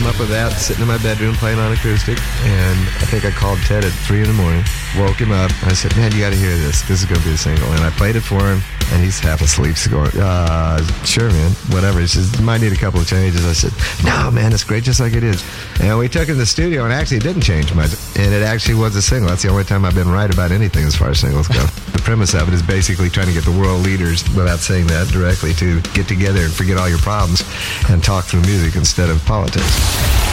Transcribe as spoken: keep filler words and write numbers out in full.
came up with that sitting in my bedroom playing on acoustic, and I think I called Ted at three in the morning, woke him up, and I said, man, you got to hear this. This is going to be a single. And I played it for him, and he's half asleep. He's going, uh, sure, man, whatever. He says, you might need a couple of changes. I said, no, man, it's great just like it is. And we took it to the studio, and actually it didn't change much. And it actually was a single. That's the only time I've been right about anything as far as singles go. The premise of it is basically trying to get the world leaders, without saying that directly, to get together and forget all your problems and talk through music instead of politics.